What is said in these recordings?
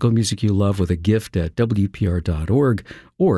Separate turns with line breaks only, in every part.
classical music you love with a gift at WPR.org or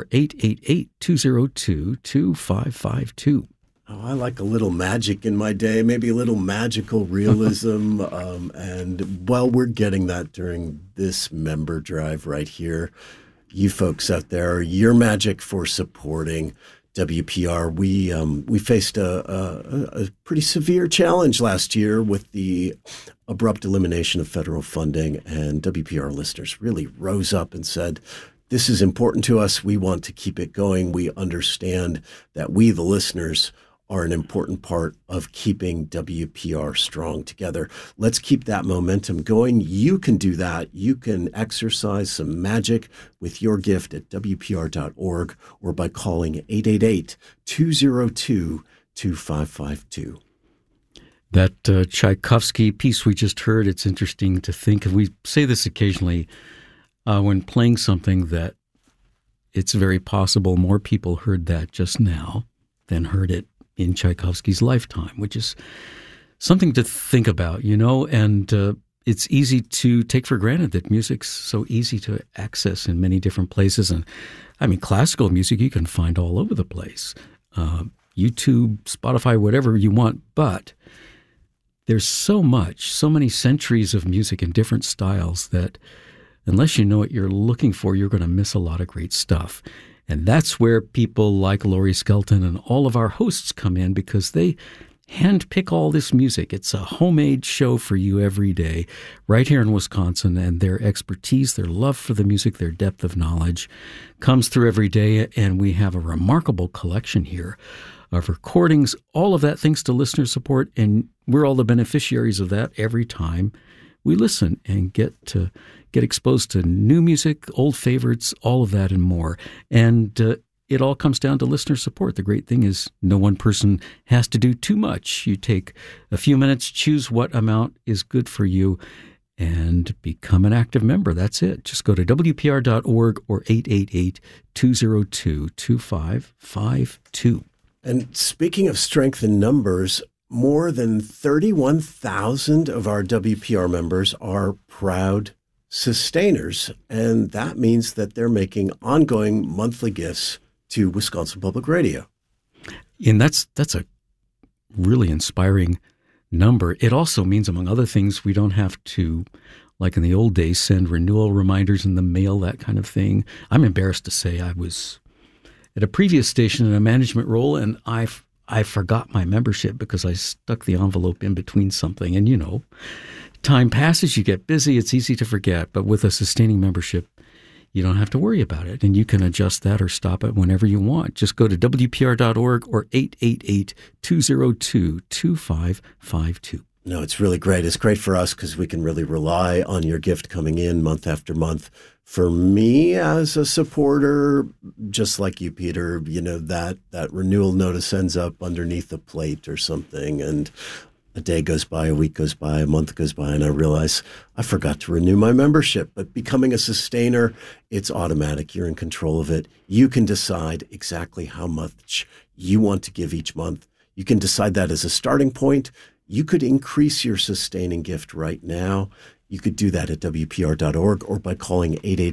888-202-2552.
Oh, I like a little magic in my day, maybe a little magical realism. And, well, we're getting that during this member drive right here. You folks out there, your magic for supporting WPR. We faced a pretty severe challenge last year with the abrupt elimination of federal funding, and WPR listeners really rose up and said, this is important to us. We want to keep it going. We understand that we, the listeners, are an important part of keeping WPR strong together. Let's keep that momentum going. You can do that. You can exercise some magic with your gift at WPR.org or by calling 888-202-2552.
That Tchaikovsky piece we just heard, it's interesting to think, and we say this occasionally when playing something, that it's very possible more people heard that just now than heard it in Tchaikovsky's lifetime, which is something to think about, and it's easy to take for granted that music's so easy to access in many different places. And I mean, classical music you can find all over the place, YouTube, Spotify, whatever you want, but there's so many centuries of music in different styles that unless you know what you're looking for, you're going to miss a lot of great stuff. And that's where people like Laurie Skelton and all of our hosts come in, because they handpick all this music. It's a homemade show for you every day right here in Wisconsin, and their expertise, their love for the music, their depth of knowledge comes through every day. And we have a remarkable collection here of recordings, all of that thanks to listener support, and we're all the beneficiaries of that every time we listen and get exposed to new music, old favorites, all of that and more. And it all comes down to listener support. The great thing is no one person has to do too much. You take a few minutes, choose what amount is good for you, and become an active member. That's it. Just go to WPR.org or 888-202-2552.
And speaking of strength in numbers, more than 31,000 of our WPR members are proud sustainers, and that means that they're making ongoing monthly gifts to Wisconsin Public Radio.
And that's a really inspiring number. It also means, among other things, we don't have to, like in the old days, send renewal reminders in the mail, that kind of thing. I'm embarrassed to say I was at a previous station in a management role, and I forgot my membership because I stuck the envelope in between something. And, time passes, you get busy, it's easy to forget. But with a sustaining membership, you don't have to worry about it. And you can adjust that or stop it whenever you want. Just go to WPR.org or 888-202-2552.
No, it's really great. It's great for us because we can really rely on your gift coming in month after month. For me as a supporter, just like you, Peter, that renewal notice ends up underneath a plate or something, and a day goes by, a week goes by, a month goes by, and I realize I forgot to renew my membership. But becoming a sustainer, it's automatic. You're in control of it. You can decide exactly how much you want to give each month. You can decide that as a starting point. You could increase your sustaining gift right now. You could do that at WPR.org or by calling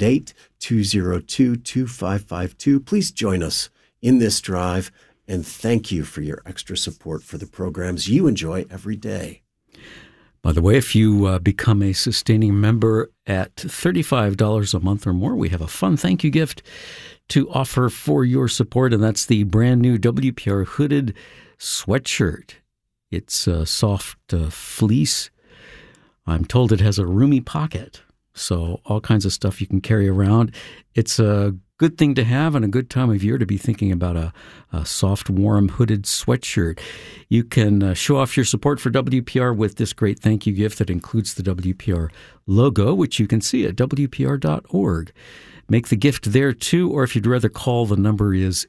888-202-2552. Please join us in this drive, and thank you for your extra support for the programs you enjoy every day.
By the way, if you become a sustaining member at $35 a month or more, we have a fun thank you gift to offer for your support, and that's the brand new WPR hooded sweatshirt. It's a soft fleece. I'm told it has a roomy pocket, so all kinds of stuff you can carry around. It's a good thing to have and a good time of year to be thinking about a soft, warm, hooded sweatshirt. You can show off your support for WPR with this great thank you gift that includes the WPR logo, which you can see at WPR.org. Make the gift there, too, or if you'd rather call, the number is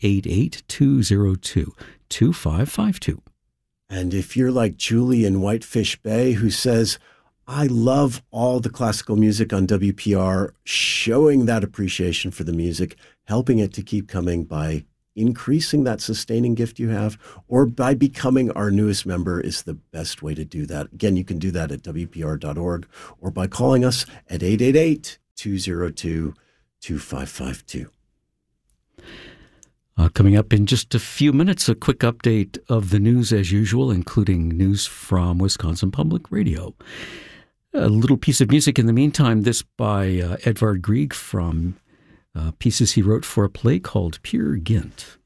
888-202-2552.
And if you're like Julie in Whitefish Bay, who says, I love all the classical music on WPR, showing that appreciation for the music, helping it to keep coming by increasing that sustaining gift you have, or by becoming our newest member is the best way to do that. Again, you can do that at WPR.org or by calling us at 888 888-202-2552.
Coming up in just a few minutes, a quick update of the news as usual, including news from Wisconsin Public Radio. A little piece of music in the meantime, this by Edvard Grieg from pieces he wrote for a play called Peer Gynt.